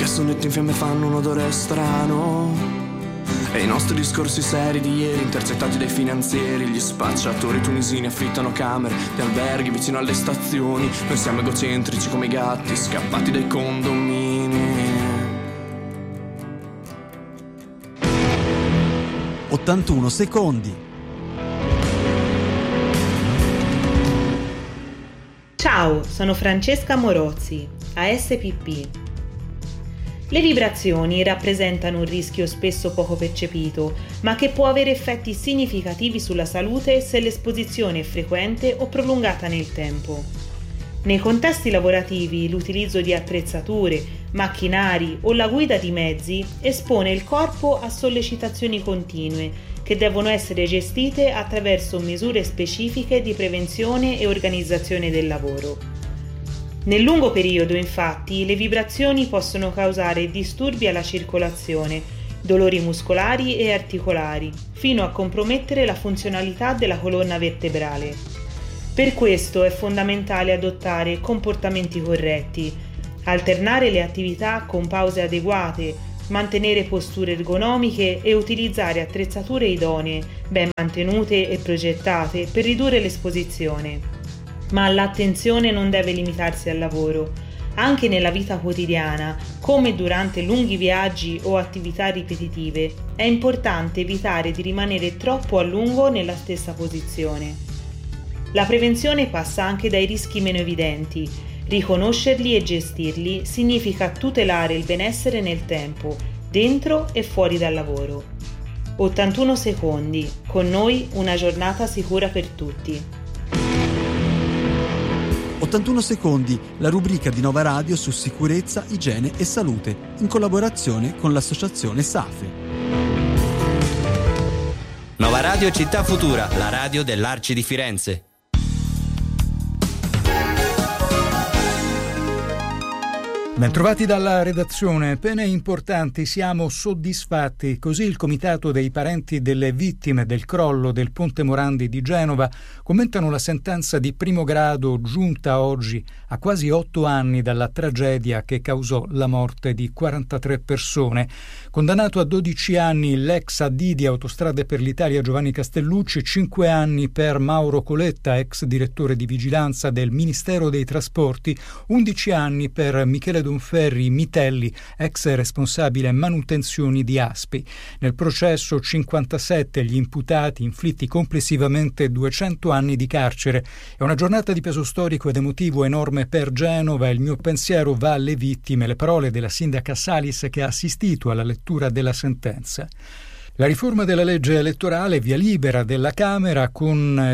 cassonetto in fiamme fanno un odore strano, e i nostri discorsi seri di ieri intercettati dai finanzieri. Gli spacciatori tunisini affittano camere di alberghi vicino alle stazioni. Noi siamo egocentrici come i gatti scappati dai condomini. 81 secondi. Ciao, sono Francesca Morozzi, ASPP. Le vibrazioni rappresentano un rischio spesso poco percepito, ma che può avere effetti significativi sulla salute se l'esposizione è frequente o prolungata nel tempo. Nei contesti lavorativi, l'utilizzo di attrezzature, macchinari o la guida di mezzi espone il corpo a sollecitazioni continue che devono essere gestite attraverso misure specifiche di prevenzione e organizzazione del lavoro. Nel lungo periodo, infatti, le vibrazioni possono causare disturbi alla circolazione, dolori muscolari e articolari, fino a compromettere la funzionalità della colonna vertebrale. Per questo è fondamentale adottare comportamenti corretti, alternare le attività con pause adeguate, mantenere posture ergonomiche e utilizzare attrezzature idonee, ben mantenute e progettate per ridurre l'esposizione. Ma l'attenzione non deve limitarsi al lavoro. Anche nella vita quotidiana, come durante lunghi viaggi o attività ripetitive, è importante evitare di rimanere troppo a lungo nella stessa posizione. La prevenzione passa anche dai rischi meno evidenti. Riconoscerli e gestirli significa tutelare il benessere nel tempo, dentro e fuori dal lavoro. 81 secondi, con noi una giornata sicura per tutti. 81 secondi, la rubrica di Nova Radio su sicurezza, igiene e salute, in collaborazione con l'associazione SAFE. Nova Radio Città Futura, la radio dell'Arci di Firenze. Bentrovati dalla redazione. Pene importanti, siamo soddisfatti. Così il comitato dei parenti delle vittime del crollo del Ponte Morandi di Genova commentano la sentenza di primo grado giunta oggi a quasi 8 anni dalla tragedia che causò la morte di 43 persone. Condannato a 12 anni l'ex AD di Autostrade per l'Italia Giovanni Castellucci, 5 anni per Mauro Coletta, ex direttore di vigilanza del Ministero dei Trasporti, 11 anni per Michele Donferri Mitelli, ex responsabile manutenzioni di Aspi. Nel processo 57 gli imputati, inflitti complessivamente 200 anni di carcere. È una giornata di peso storico ed emotivo enorme per Genova. Il mio pensiero va alle vittime, le parole della sindaca Salis che ha assistito alla lettura della sentenza. La riforma della legge elettorale, via libera della Camera con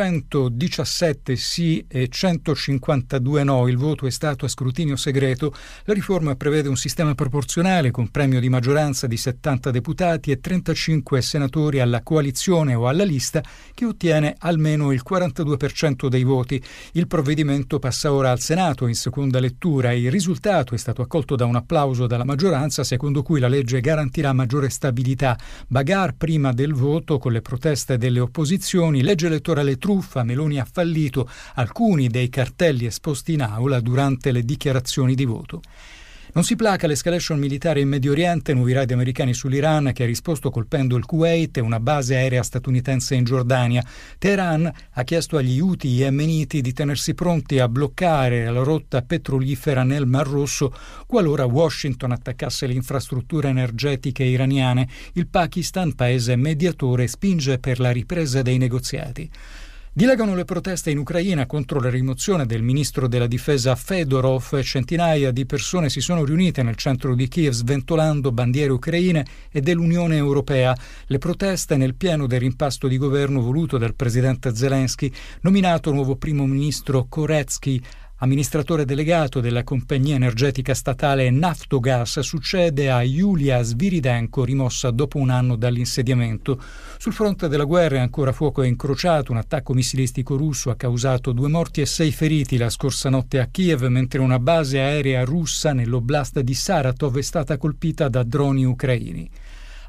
217 sì e 152 no. Il voto è stato a scrutinio segreto. La riforma prevede un sistema proporzionale con premio di maggioranza di 70 deputati e 35 senatori alla coalizione o alla lista che ottiene almeno il 42% dei voti. Il provvedimento passa ora al Senato in seconda lettura e il risultato è stato accolto da un applauso dalla maggioranza, secondo cui la legge garantirà maggiore stabilità. Bagar prima del voto con le proteste delle opposizioni, legge elettorale truffa, Meloni ha fallito, alcuni dei cartelli esposti in aula durante le dichiarazioni di voto. Non si placa l'escalation militare in Medio Oriente, nuovi raid americani sull'Iran che ha risposto colpendo il Kuwait e una base aerea statunitense in Giordania. Teheran ha chiesto agli Houthi yemeniti di tenersi pronti a bloccare la rotta petrolifera nel Mar Rosso qualora Washington attaccasse le infrastrutture energetiche iraniane. Il Pakistan, paese mediatore, spinge per la ripresa dei negoziati. Dilagano le proteste in Ucraina contro la rimozione del ministro della difesa Fedorov. Centinaia di persone si sono riunite nel centro di Kiev sventolando bandiere ucraine e dell'Unione Europea. Le proteste nel pieno del rimpasto di governo voluto dal presidente Zelensky, nominato nuovo primo ministro Koretsky, amministratore delegato della compagnia energetica statale Naftogaz, succede a Yulia Sviridenko, rimossa dopo un anno dall'insediamento. Sul fronte della guerra è ancora fuoco incrociato. Un attacco missilistico russo ha causato 2 morti e 6 feriti la scorsa notte a Kiev, mentre una base aerea russa nell'oblast di Saratov è stata colpita da droni ucraini.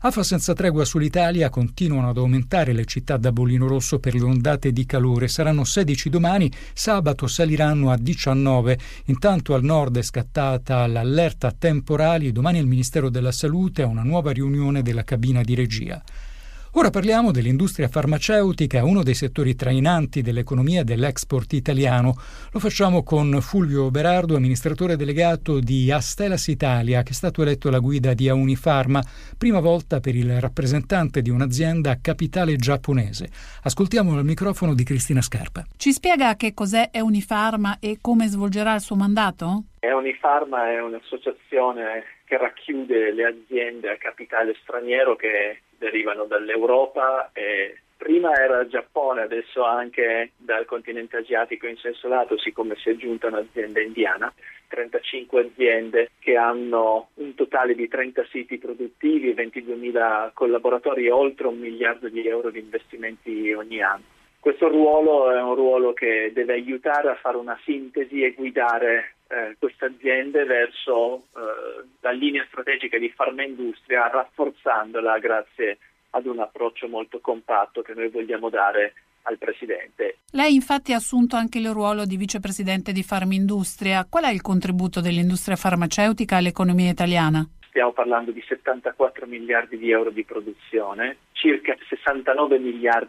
Afa senza tregua sull'Italia, continuano ad aumentare le città da bollino rosso per le ondate di calore. Saranno 16 domani, sabato saliranno a 19. Intanto al nord è scattata l'allerta temporali. Domani il Ministero della Salute ha una nuova riunione della cabina di regia. Ora parliamo dell'industria farmaceutica, uno dei settori trainanti dell'economia e dell'export italiano. Lo facciamo con Fulvio Berardo, amministratore delegato di Astellas Italia, che è stato eletto alla guida di Aunifarma, prima volta per il rappresentante di un'azienda a capitale giapponese. Ascoltiamo il microfono di Cristina Scarpa. Ci spiega che cos'è Aunifarma e come svolgerà il suo mandato? Aunifarma è un'associazione che racchiude le aziende a capitale straniero che derivano dall'Europa e prima era il Giappone, adesso anche dal continente asiatico in senso lato, siccome si è aggiunta un'azienda indiana. 35 aziende che hanno un totale di 30 siti produttivi, 22.000 collaboratori e oltre 1 miliardo di euro di investimenti ogni anno. Questo ruolo è un ruolo che deve aiutare a fare una sintesi e guidare queste aziende verso la linea strategica di Farmaindustria, rafforzandola grazie ad un approccio molto compatto che noi vogliamo dare al Presidente. Lei infatti ha assunto anche il ruolo di vicepresidente di Farmaindustria. Qual è il contributo dell'industria farmaceutica all'economia italiana? Stiamo parlando di 74 miliardi di euro di produzione, circa 69 miliardi